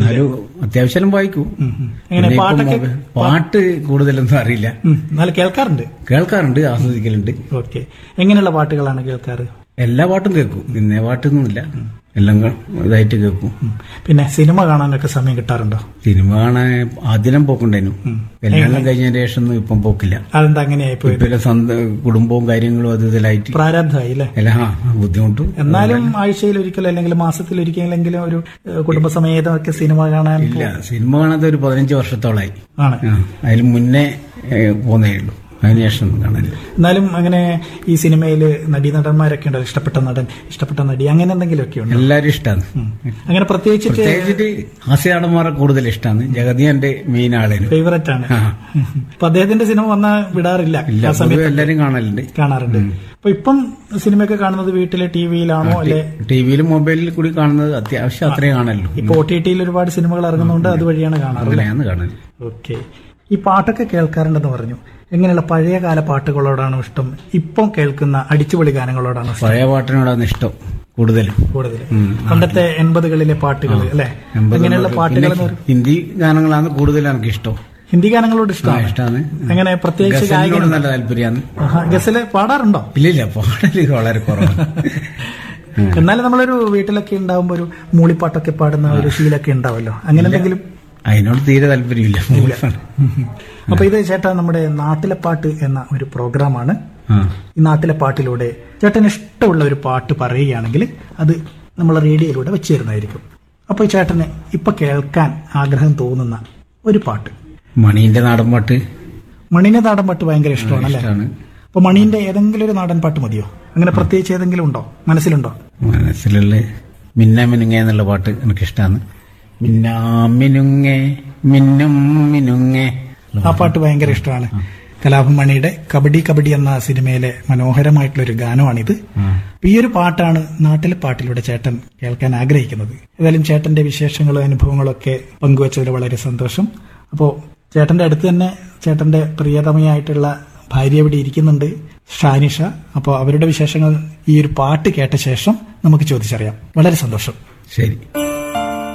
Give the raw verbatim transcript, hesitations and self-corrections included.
എന്നാലും അത്യാവശ്യം വായിക്കും. എങ്ങനെ പാട്ടൊക്കെ പാട്ട് കൂടുതലൊന്നും അറിയില്ല, എന്നാലും കേൾക്കാറുണ്ട്. കേൾക്കാറുണ്ട്, ആസ്വദിക്കലുണ്ട്. ഓക്കെ, എങ്ങനെയുള്ള പാട്ടുകളാണ് കേൾക്കാറ്? എല്ലാ പാട്ടും കേൾക്കും, പിന്നെ പാട്ടൊന്നുമില്ല, എല്ലാം ഇതായിട്ട് കേൾക്കും. പിന്നെ സിനിമ കാണാനൊക്കെ സമയം കിട്ടാറുണ്ടോ? സിനിമ കാണാൻ ആദ്യം പോക്കുണ്ടായിരുന്നു, കല്യാണം കഴിഞ്ഞതിന് ശേഷം ഒന്നും ഇപ്പം പോക്കില്ല. അതെന്താ അങ്ങനെയായി പോയി? സ്വന്തം കുടുംബവും കാര്യങ്ങളും അത് ഇതിലായിട്ട് പ്രാരാബ്ധമായി അല്ലേ? അല്ല, ബുദ്ധിമുട്ടും. എന്നാലും ആഴ്ചയിൽ ഒരിക്കലും അല്ലെങ്കിൽ മാസത്തിൽ ഒരിക്കലെങ്കിലും ഒരു കുടുംബസമേതമൊക്കെ സിനിമ കാണാൻ ഇല്ല. സിനിമ കാണാതെ ഒരു പതിനഞ്ച് വർഷത്തോളായി ആണ്. അതിൽ മുന്നേ പോന്നേ ഉള്ളൂ, അതിനുശേഷം കാണാനില്ല. എന്നാലും അങ്ങനെ ഈ സിനിമയിൽ നടീനടന്മാരൊക്കെ ഉണ്ടല്ലോ, ഇഷ്ടപ്പെട്ട നടൻ, ഇഷ്ടപ്പെട്ട നടി, അങ്ങനെ എന്തെങ്കിലുമൊക്കെ ഉണ്ട്? എല്ലാവരും ഇഷ്ടമാണ്. അങ്ങനെ പ്രത്യേകിച്ച് പ്രത്യേകിച്ചിട്ട് ഹാസ്യനടന്മാരെ കൂടുതൽ ഇഷ്ടമാണ്. ജഗതി എന്റെ മെയിൻ ആളാണ്, ഫേവറേറ്റ് ആണ്. അപ്പൊ അദ്ദേഹത്തിന്റെ സിനിമ വന്നാൽ വിടാറില്ല, എല്ലാരും കാണലുണ്ട്, കാണാറുണ്ട്. അപ്പൊ ഇപ്പം സിനിമയൊക്കെ കാണുന്നത് വീട്ടിലെ ടി വിയിലാണോ അല്ലെ ടിവിയിലും മൊബൈലിൽ കൂടി കാണുന്നത്? അത്യാവശ്യം അത്രയും കാണല്ലോ. ഇപ്പൊ ഒ ടി ടിയിൽ ഒരുപാട് സിനിമകൾ ഇറങ്ങുന്നുണ്ട്, അതുവഴിയാണ് കാണാറ്. ഓക്കെ, ഈ പാട്ടൊക്കെ കേൾക്കാറുണ്ടെന്ന് പറഞ്ഞു. എങ്ങനെയുള്ള പഴയകാല പാട്ടുകളോടാണ് ഇഷ്ടം, ഇപ്പം കേൾക്കുന്ന അടിച്ചുപൊളി ഗാനങ്ങളോടാണ്? പഴയ പാട്ടിനോടാണ് ഇഷ്ടം കൂടുതൽ. കൂടുതൽ പണ്ടത്തെ എൺപതുകളിലെ പാട്ടുകൾ അല്ലെ? എങ്ങനെയുള്ള പാട്ടുകൾ? ഹിന്ദി ഗാനങ്ങളാണ് കൂടുതൽ എനിക്ക് ഇഷ്ടം. ഹിന്ദി ഗാനങ്ങളോട് ഇഷ്ടമാണ്? ഇഷ്ടമാണ്. അങ്ങനെ പ്രത്യേകിച്ച് നല്ല താല്പര്യമാണ്. ഗസല് പാടാറുണ്ടോ? ഇല്ലില്ല, പാടല് വളരെ കുറവാണ്. എന്നാലും നമ്മളൊരു വീട്ടിലൊക്കെ ഉണ്ടാവുമ്പോ ഒരു മൂളിപ്പാട്ടൊക്കെ പാടുന്ന ഒരു ശീലമൊക്കെ ഉണ്ടാവല്ലോ, അങ്ങനെ എന്തെങ്കിലും? അതിനോട് തീരെ താല്പര്യമില്ല. അപ്പൊ ഇത് ചേട്ടാ നമ്മുടെ നാട്ടിലെ പാട്ട് എന്ന ഒരു പ്രോഗ്രാമാണ്. ഈ നാട്ടിലെ പാട്ടിലൂടെ ചേട്ടന് ഇഷ്ടമുള്ള ഒരു പാട്ട് പറയുകയാണെങ്കിൽ അത് നമ്മളെ റേഡിയോയിലൂടെ വെച്ച് തരുന്നതായിരിക്കും. അപ്പൊ ഈ ചേട്ടന് ഇപ്പൊ കേൾക്കാൻ ആഗ്രഹം തോന്നുന്ന ഒരു പാട്ട്? മണീന്റെ നാടൻ പാട്ട്. മണീന്റെ നാടൻ പാട്ട് ഭയങ്കര ഇഷ്ടമാണ് അല്ലേ? അപ്പൊ മണീന്റെ ഏതെങ്കിലും ഒരു നാടൻ പാട്ട് മതിയോ? അങ്ങനെ പ്രത്യേകിച്ച് ഏതെങ്കിലും ഉണ്ടോ, മനസ്സിലുണ്ടോ? മനസ്സിലുള്ള മിന്ന മിനുങ്ങ എന്നുള്ള പാട്ട് എനിക്കിഷ്ടമാണ്. മിന്നാമിനുങ്ങേ മിന്നും മിനുങ്ങേ, ആ പാട്ട് ഭയങ്കര ഇഷ്ടമാണ്. കലാഭൻ മണിയുടെ കബഡി കബഡി എന്ന സിനിമയിലെ മനോഹരമായിട്ടുള്ള ഒരു ഗാനമാണിത്. ഈ ഒരു പാട്ടാണ് നാട്ടിലെ പാട്ടിലൂടെ ചേട്ടൻ കേൾക്കാൻ ആഗ്രഹിക്കുന്നത്. ഏതായാലും ചേട്ടന്റെ വിശേഷങ്ങളും അനുഭവങ്ങളും ഒക്കെ പങ്കുവച്ചതിൽ വളരെ സന്തോഷം. അപ്പോ ചേട്ടന്റെ അടുത്ത് തന്നെ ചേട്ടന്റെ പ്രിയതമയായിട്ടുള്ള ഭാര്യ ഇവിടെ ഇരിക്കുന്നുണ്ട്, ഷാനിഷ. അപ്പോൾ അവരുടെ വിശേഷങ്ങൾ ഈ ഒരു പാട്ട് കേട്ട ശേഷം നമുക്ക് ചോദിച്ചറിയാം. വളരെ സന്തോഷം. ശരി.